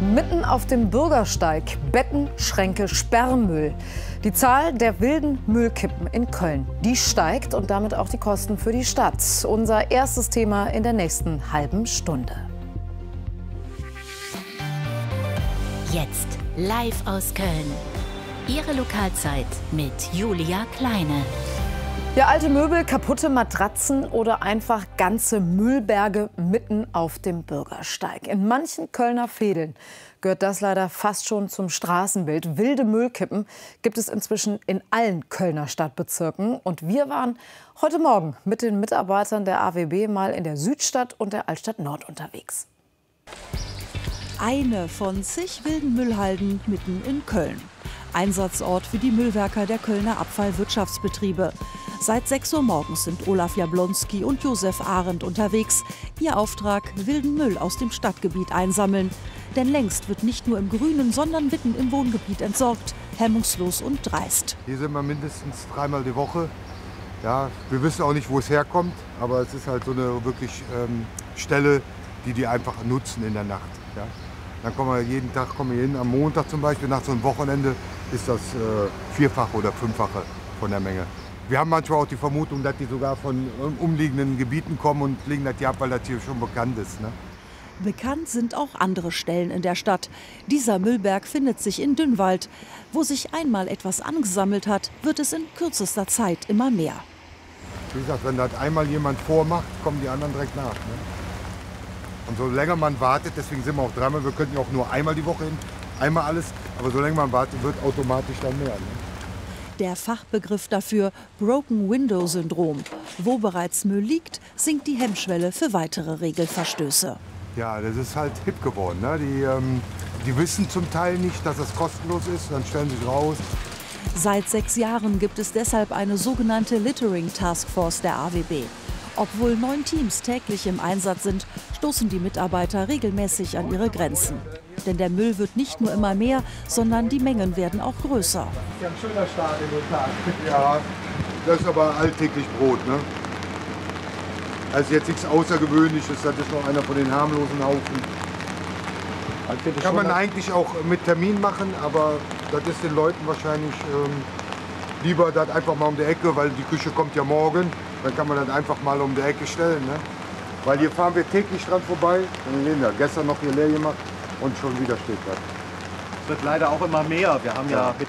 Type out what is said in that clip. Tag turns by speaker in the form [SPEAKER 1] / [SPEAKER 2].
[SPEAKER 1] Mitten auf dem Bürgersteig Betten, Schränke, Sperrmüll. Die Zahl der wilden Müllkippen in Köln, die steigt und damit auch die Kosten für die Stadt. Unser erstes Thema in der nächsten halben Stunde.
[SPEAKER 2] Jetzt live aus Köln. Ihre Lokalzeit mit Julia Kleine.
[SPEAKER 1] Ja, alte Möbel, kaputte Matratzen oder einfach ganze Müllberge mitten auf dem Bürgersteig. In manchen Kölner Vedeln gehört das leider fast schon zum Straßenbild. Wilde Müllkippen gibt es inzwischen in allen Kölner Stadtbezirken. Und wir waren heute Morgen mit den Mitarbeitern der AWB mal in der Südstadt und der Altstadt Nord unterwegs.
[SPEAKER 3] Eine von zig wilden Müllhalden mitten in Köln. Einsatzort für die Müllwerker der Kölner Abfallwirtschaftsbetriebe. Seit 6 Uhr morgens sind Olaf Jablonski und Josef Arendt unterwegs. Ihr Auftrag: wilden Müll aus dem Stadtgebiet einsammeln. Denn längst wird nicht nur im Grünen, sondern mitten im Wohngebiet entsorgt. Hemmungslos und dreist.
[SPEAKER 4] Hier sind wir mindestens 3-mal die Woche. Ja, wir wissen auch nicht, wo es herkommt, aber es ist halt so eine wirklich Stelle, die einfach nutzen in der Nacht. Ja. Dann kommen wir jeden Tag hier hin. Am Montag zum Beispiel, nach so einem Wochenende, ist das 4-fache oder 5-fache von der Menge. Wir haben manchmal auch die Vermutung, dass die sogar von umliegenden Gebieten kommen und legen das hier ab, weil das hier schon bekannt ist. Ne?
[SPEAKER 3] Bekannt sind auch andere Stellen in der Stadt. Dieser Müllberg findet sich in Dünnwald. Wo sich einmal etwas angesammelt hat, wird es in kürzester Zeit immer mehr.
[SPEAKER 4] Wie gesagt, wenn das einmal jemand vormacht, kommen die anderen direkt nach. Ne? Und so länger man wartet, deswegen sind wir auch 3-mal, wir könnten ja auch nur einmal die Woche hin, einmal alles, aber so länger man wartet, wird automatisch dann mehr. Ne?
[SPEAKER 3] Der Fachbegriff dafür: Broken Window Syndrom. Wo bereits Müll liegt, sinkt die Hemmschwelle für weitere Regelverstöße.
[SPEAKER 4] Ja, das ist halt hip geworden. Ne? Die wissen zum Teil nicht, dass das kostenlos ist, dann stellen sie es raus.
[SPEAKER 3] Seit 6 Jahren gibt es deshalb eine sogenannte Littering Taskforce der AWB. Obwohl 9 Teams täglich im Einsatz sind, stoßen die Mitarbeiter regelmäßig an ihre Grenzen. Denn der Müll wird nicht nur immer mehr, sondern die Mengen werden auch größer.
[SPEAKER 4] Das ist ja ein schöner Start in den Tag. Ja, das ist aber alltäglich Brot. Ne? Also jetzt nichts Außergewöhnliches, das ist noch einer von den harmlosen Haufen. Kann man eigentlich auch mit Termin machen, aber das ist den Leuten wahrscheinlich lieber das einfach mal um die Ecke, weil die Küche kommt ja morgen. Dann kann man das einfach mal um die Ecke stellen. Ne? Weil hier fahren wir täglich dran vorbei. Und wir sehen da, gestern noch hier leer gemacht und schon wieder steht das.
[SPEAKER 5] Es wird leider auch immer mehr. Wir haben ja mit